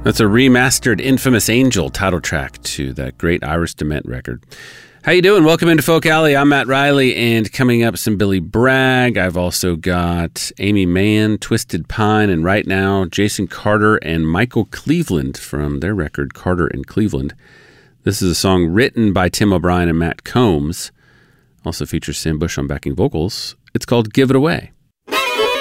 That's a remastered Infamous Angel title track to that great Iris DeMent record. How you doing? Welcome into Folk Alley. I'm Matt Riley, and coming up, some Billy Bragg. I've also got Amy Mann, Twisted Pine, and right now, Jason Carter and Michael Cleveland from their record, Carter and Cleveland. This is a song written by Tim O'Brien and Matt Combs. Also features Sam Bush on backing vocals. It's called Give It Away.